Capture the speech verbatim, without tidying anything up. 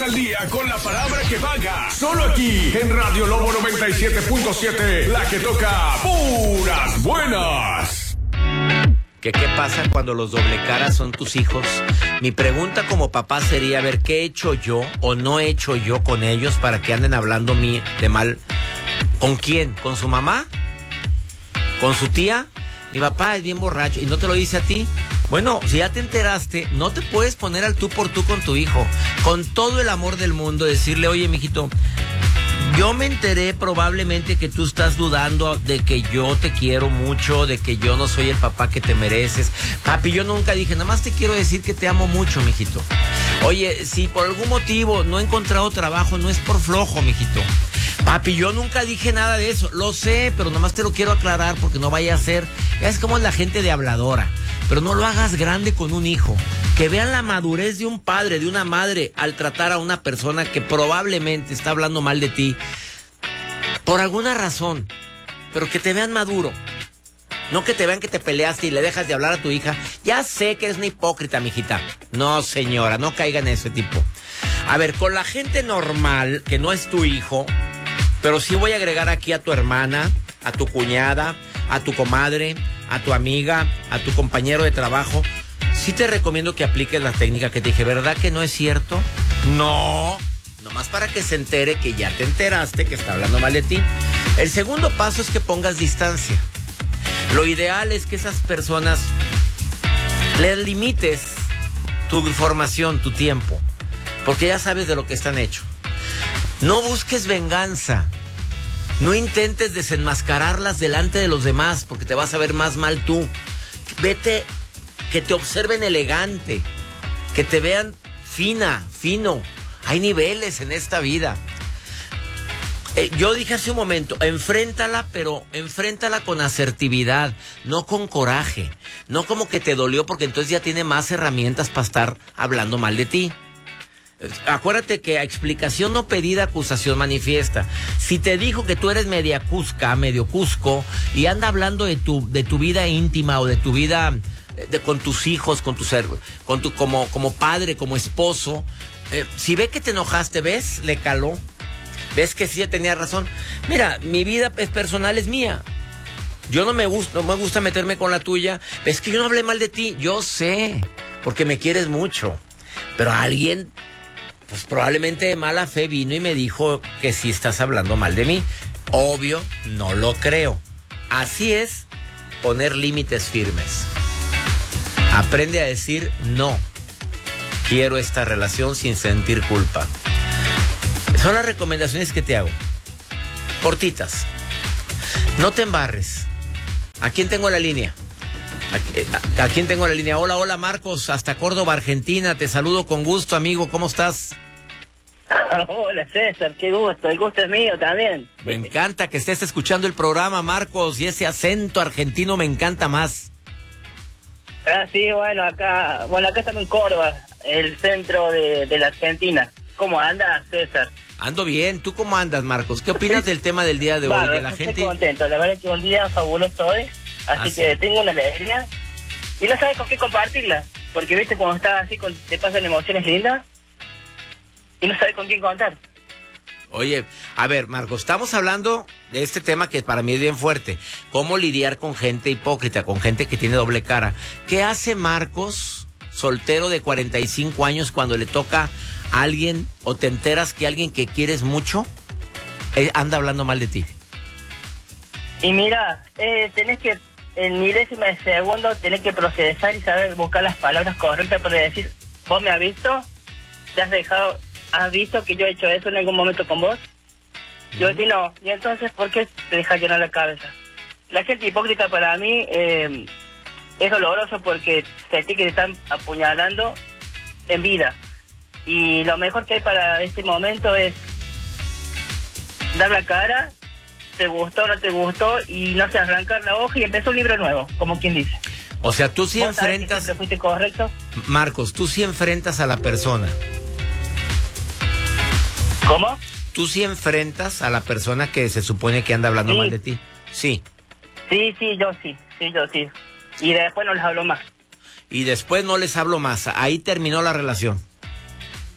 al día con la palabra que paga. Solo aquí en Radio Lobo noventa y siete punto siete, la que toca puras buenas. ¿Qué, ¿Qué pasa cuando los doble caras son tus hijos? Mi pregunta como papá sería, a ver, ¿qué he hecho yo o no he hecho yo con ellos para que anden hablando mí de mal? ¿Con quién? ¿Con su mamá? ¿Con su tía? Mi papá es bien borracho y no te lo dice a ti. Bueno, si ya te enteraste, no te puedes poner al tú por tú con tu hijo. Con todo el amor del mundo, decirle, oye, mijito, yo me enteré probablemente que tú estás dudando de que yo te quiero mucho, de que yo no soy el papá que te mereces. Papi, yo nunca dije, nada más te quiero decir que te amo mucho, mijito. Oye, si por algún motivo no he encontrado trabajo, no es por flojo, mijito. Papi, yo nunca dije nada de eso. Lo sé, pero nada más te lo quiero aclarar porque no vaya a ser... Es como la gente de habladora. Pero no lo hagas grande con un hijo. Que vean la madurez de un padre, de una madre, al tratar a una persona que probablemente está hablando mal de ti. Por alguna razón. Pero que te vean maduro. No que te vean que te peleaste y le dejas de hablar a tu hija. Ya sé que eres una hipócrita, mijita. No, señora, no caiga en ese tipo. A ver, con la gente normal, que no es tu hijo... Pero sí voy a agregar aquí a tu hermana, a tu cuñada, a tu comadre, a tu amiga, a tu compañero de trabajo. Sí te recomiendo que apliques la técnica que te dije. ¿Verdad que no es cierto? No. Nomás para que se entere que ya te enteraste que está hablando mal de ti. El segundo paso es que pongas distancia. Lo ideal es que esas personas les limites tu información, tu tiempo. Porque ya sabes de lo que están hechos. No busques venganza. No intentes desenmascararlas delante de los demás porque te vas a ver más mal tú. Vete, que te observen elegante, que te vean fina, fino. Hay niveles en esta vida. Eh, yo dije hace un momento, enfréntala, pero enfréntala con asertividad, no con coraje. No como que te dolió porque entonces ya tiene más herramientas para estar hablando mal de ti. Acuérdate que a explicación no pedida, acusación manifiesta. Si te dijo que tú eres media cusca, medio cusco, y anda hablando de tu, de tu vida íntima o de tu vida de, con tus hijos, con tu ser, con tu, como, como padre, como esposo, eh, si ve que te enojaste, ¿ves? Le caló. ¿Ves que sí ya tenía razón? Mira, mi vida es personal, es mía. Yo no me gusta, no me gusta meterme con la tuya. ¿Ves que yo no hablé mal de ti? Yo sé, porque me quieres mucho. Pero alguien... pues probablemente de mala fe vino y me dijo que sí estás hablando mal de mí. Obvio, no lo creo. Así es poner límites firmes. Aprende a decir no. Quiero esta relación sin sentir culpa. Son las recomendaciones que te hago. Cortitas. No te embarres. ¿A quién tengo la línea? ¿A, a, a quién tengo la línea? Hola, hola Marcos, hasta Córdoba, Argentina. Te saludo con gusto, amigo. ¿Cómo estás? Hola César, qué gusto, el gusto es mío también. Me encanta que estés escuchando el programa, Marcos, y ese acento argentino me encanta más. Ah, sí, bueno, acá, bueno, acá estamos en Córdoba, el centro de, de la Argentina. ¿Cómo andas, César? Ando bien, ¿tú cómo andas, Marcos? ¿Qué opinas del tema del día de hoy? Bueno, De la estoy gente... contento, la verdad que un día fabuloso hoy, así Ah, que sí. tengo una alegría y no sabes con qué compartirla, porque viste cuando estás así, con, te pasan emociones lindas y no sabes con quién contar. Oye, a ver, Marcos, estamos hablando de este tema que para mí es bien fuerte. ¿Cómo lidiar con gente hipócrita, con gente que tiene doble cara? ¿Qué hace Marcos, soltero de cuarenta y cinco años, cuando le toca a alguien o te enteras que alguien que quieres mucho eh, anda hablando mal de ti? Y mira, eh, tenés que, en milésima de segundo, tenés que procesar y saber buscar las palabras correctas para decir, vos me has visto, te has dejado... ¿Has visto que yo he hecho eso en algún momento con vos? Yo decía no. Y entonces, ¿por qué te deja llenar la cabeza? La gente hipócrita para mí eh, es doloroso porque sentí que te están apuñalando en vida. Y lo mejor que hay para este momento es dar la cara, te gustó o no te gustó, y no sé, arrancar la hoja y empezar un libro nuevo, como quien dice. O sea, tú sí ¿Vos sabés que enfrentas... siempre fuiste correcto? Marcos, tú sí enfrentas a la persona. ¿Cómo? ¿Tú sí enfrentas a la persona que se supone que anda hablando Sí. mal de ti? Sí. Sí, sí, yo sí, sí, yo sí. Y después no les hablo más. Y después no les hablo más. Ahí terminó la relación.